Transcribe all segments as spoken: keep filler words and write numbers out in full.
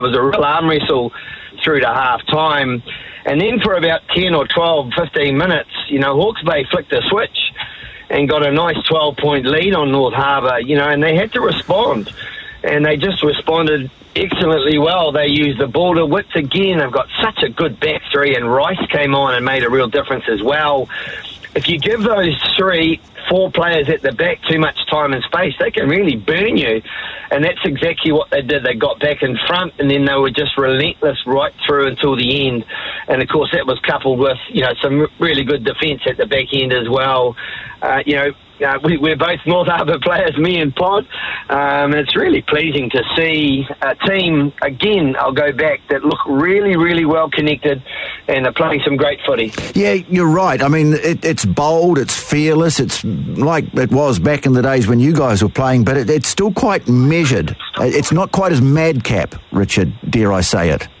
It was a real arm wrestle through to half time. And then for about ten or twelve, fifteen minutes, you know, Hawke's Bay flicked a switch and got a nice twelve-point lead on North Harbour, you know, and they had to respond. And they just responded excellently well. They used the border width again. They've got such a good back three, and Rice came on and made a real difference as well. If you give those three, four players at the back too much time and space, they can really burn you. And that's exactly what they did. They got back in front, and then they were just relentless right through until the end. And, of course, that was coupled with, you know, some really good defence at the back end as well. Uh, you know, Uh, we, we're both North Harbour players, me and Pod. Um, and it's really pleasing to see a team, again, I'll go back, that look really, really well connected and are playing some great footy. Yeah, you're right. I mean, it, it's bold, it's fearless, it's like it was back in the days when you guys were playing, but it, it's still quite measured. It's not quite as madcap, Richard, dare I say it.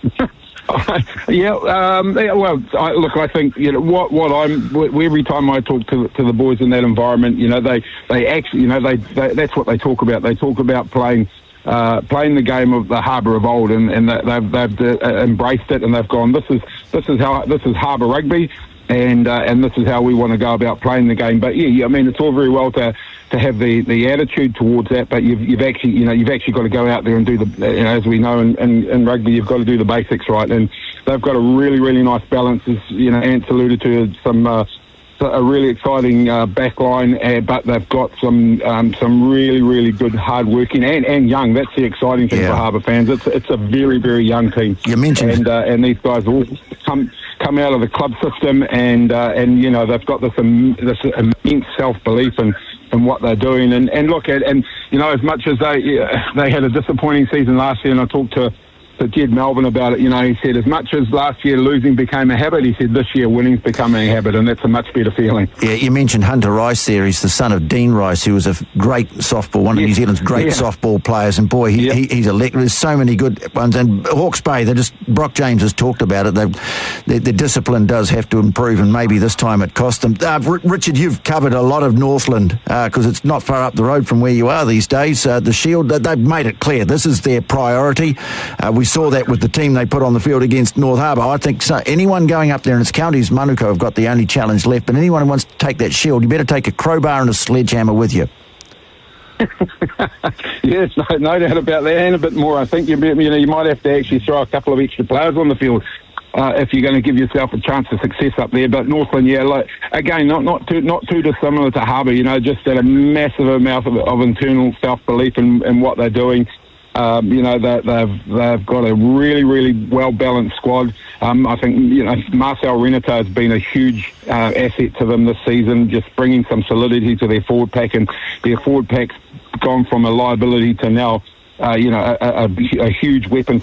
yeah, um, yeah, well, I, look, I think, you know, what, what I'm, every time I talk to to the boys in that environment, you know, they, they actually, you know, they, they that's what they talk about. They talk about playing uh, playing the game of the Harbour of old, and, and they've they've uh, embraced it, and they've gone, this is this is how this is Harbour rugby, and uh, and this is how we want to go about playing the game. But yeah, I mean, it's all very well to to have the, the attitude towards that, but you've you've actually you know you've actually got to go out there and do the, you know, as we know in, in, in rugby, you've got to do the basics right, and they've got a really really nice balance, as you know Ants alluded to, some uh, a really exciting uh, back line, uh, but they've got some um, some really really good hard working and, and young. That's the exciting thing yeah. for Harbour fans. It's it's a very very young team. You mentioned and uh, and these guys all come. come out of the club system, and uh, and you know they've got this um, this immense self belief in, in what they're doing, and and look at and you know as much as they uh, they had a disappointing season last year, and I talked to to Jed Melvin about it. You know, he said as much as last year losing became a habit, he said this year winning's becoming a habit, and that's a much better feeling. Yeah, you mentioned Hunter Rice there. He's the son of Dean Rice, who was a great softball, one of yes. New Zealand's great yeah. softball players, and boy, he, yep. he, he's electric. There's so many good ones, and Hawke's Bay, they just Brock James has talked about it. The, the discipline does have to improve, and maybe this time it cost them. Uh, R- Richard, you've covered a lot of Northland because uh, it's not far up the road from where you are these days. Uh, the Shield, they've made it clear this is their priority. Uh, we saw that with the team they put on the field against North Harbour. I think so, anyone going up there, and it's counties Manuka have got the only challenge left, but anyone who wants to take that Shield, you better take a crowbar and a sledgehammer with you. yes, no, no doubt about that, and a bit more. I think you, you know you might have to actually throw a couple of extra players on the field uh, if you're going to give yourself a chance of success up there. But Northland, yeah, like, again, not not too not too dissimilar to Harbour. You know, just that a massive amount of, of internal self belief in, in what they're doing. Um, you know, they, they've they've got a really, really well-balanced squad. Um, I think, you know, Marcel Renata has been a huge uh, asset to them this season, just bringing some solidity to their forward pack, and their forward pack's gone from a liability to now, uh, you know, a, a, a huge weapon